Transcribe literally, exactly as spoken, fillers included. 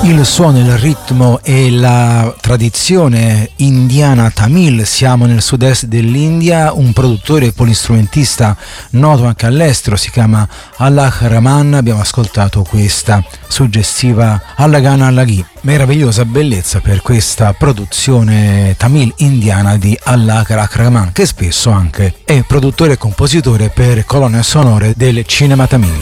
Il suono, il ritmo e la tradizione indiana tamil. Siamo nel sud-est dell'India. Un produttore polistrumentista noto anche all'estero si chiama Alok Raman. Abbiamo ascoltato questa suggestiva Allagana Allaghi. Meravigliosa bellezza per questa produzione tamil indiana di Alok Raman, che spesso anche è produttore e compositore per colonne sonore del cinema tamil.